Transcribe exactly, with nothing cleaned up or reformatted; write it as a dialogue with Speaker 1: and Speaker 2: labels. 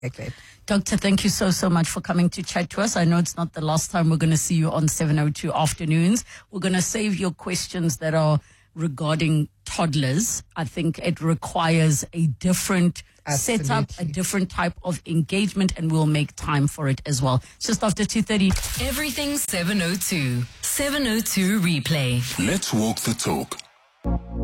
Speaker 1: Okay.
Speaker 2: Doctor, thank you so, so much for coming to chat to us. I know it's not the last time we're going to see you on seven oh two Afternoons. We're going to save your questions that are regarding toddlers. I think it requires a different
Speaker 1: Absolutely.
Speaker 2: setup, a different type of engagement, and we'll make time for it as well. It's just after two thirty.
Speaker 3: Everything seven oh two. seven oh two Replay.
Speaker 4: Let's walk the talk.